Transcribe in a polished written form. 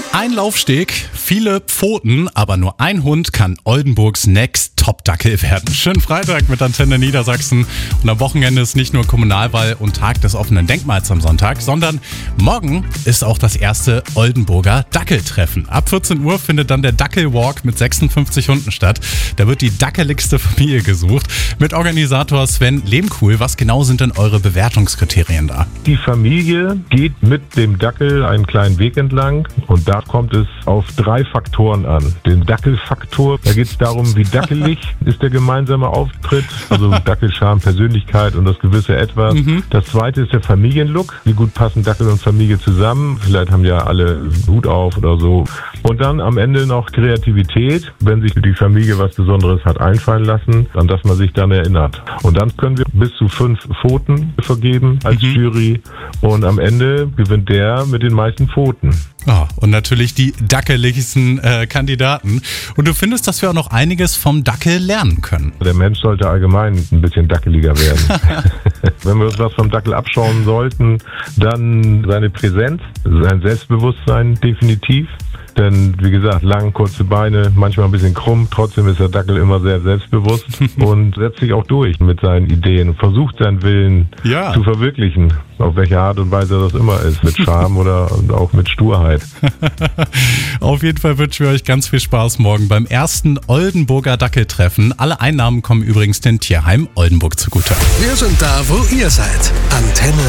Ein Laufsteg, viele Pfoten, aber nur ein Hund kann Oldenburgs Next Top-Dackel werden. Schönen Freitag mit Antenne Niedersachsen. Und am Wochenende ist nicht nur Kommunalwahl und Tag des offenen Denkmals am Sonntag, sondern morgen ist auch das erste Oldenburger Dackeltreffen. Ab 14 Uhr findet dann der Dackelwalk mit 56 Hunden statt. Da wird die dackeligste Familie gesucht. Mit Organisator Sven Lehmkuhl, was genau sind denn eure Bewertungskriterien da? Die Familie geht mit dem Dackel einen kleinen Weg entlang und da kommt es auf 3 Faktoren an. Den Dackelfaktor, da geht es darum, wie dackelig ist der gemeinsame Auftritt, also Dackelscharme, Persönlichkeit und das gewisse Etwas. Das zweite ist der Familienlook, wie gut passen Dackel und Familie zusammen. Vielleicht haben ja alle Hut auf oder so. Und dann am Ende noch Kreativität, wenn sich die Familie was Besonderes hat einfallen lassen, an das man sich dann erinnert. Und dann können wir bis zu 5 Pfoten vergeben als Jury und am Ende gewinnt der mit den meisten Pfoten. Oh, und natürlich die dackeligsten Kandidaten. Und du findest, dass wir auch noch einiges vom Dackel lernen können. Der Mensch sollte allgemein ein bisschen dackeliger werden. Wenn wir uns was vom Dackel abschauen sollten, dann seine Präsenz, sein Selbstbewusstsein definitiv. Denn, wie gesagt, lang, kurze Beine, manchmal ein bisschen krumm. Trotzdem ist der Dackel immer sehr selbstbewusst und setzt sich auch durch mit seinen Ideen und versucht seinen Willen zu verwirklichen. Auf welche Art und Weise das immer ist. Mit Charme oder auch mit Sturheit. Auf jeden Fall wünschen wir euch ganz viel Spaß morgen beim ersten Oldenburger Dackeltreffen. Alle Einnahmen kommen übrigens dem Tierheim Oldenburg zugute. Wir sind da, wo ihr seid. Antenne